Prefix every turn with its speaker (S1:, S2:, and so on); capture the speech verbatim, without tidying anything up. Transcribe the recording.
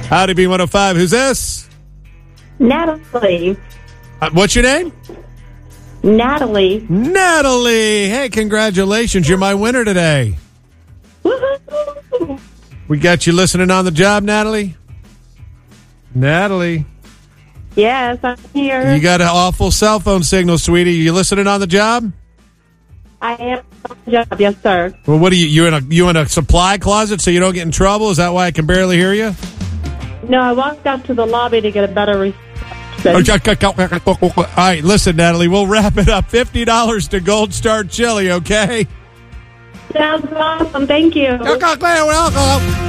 S1: Howdy, B one oh five. Who's this?
S2: Natalie.
S1: Uh, what's your name?
S2: Natalie.
S1: Natalie. Hey, congratulations. You're my winner today.
S2: Woohoo!
S1: We got you listening on the job, Natalie? Natalie.
S2: Yes, I'm here.
S1: You got an awful cell phone signal, sweetie. You listening on the job?
S2: I am on the job, yes, sir.
S1: Well, what are you? You in a you in a supply closet so you don't get in trouble? Is that why I can barely hear you?
S2: No, I walked out to the lobby to get a better reception.
S1: All right, listen, Natalie. We'll wrap it up. Fifty dollars to Gold Star Chili. Okay.
S2: Sounds awesome. Thank you.